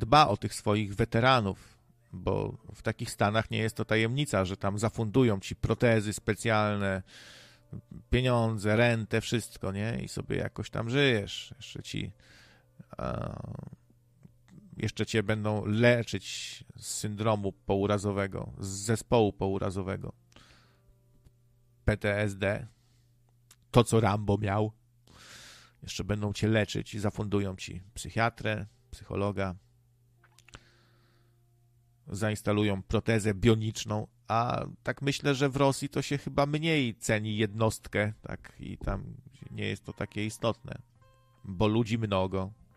dba o tych swoich weteranów, bo w takich stanach nie jest to tajemnica, że tam zafundują ci protezy specjalne, pieniądze, rentę, wszystko, nie? I sobie jakoś tam żyjesz. Jeszcze cię będą leczyć z syndromu pourazowego, z zespołu pourazowego. PTSD. To, co Rambo miał. Jeszcze będą cię leczyć i zafundują ci psychiatrę, psychologa. Zainstalują protezę bioniczną, a tak myślę, że w Rosji to się chyba mniej ceni jednostkę, tak, i tam nie jest to takie istotne, bo ludzi mnogo.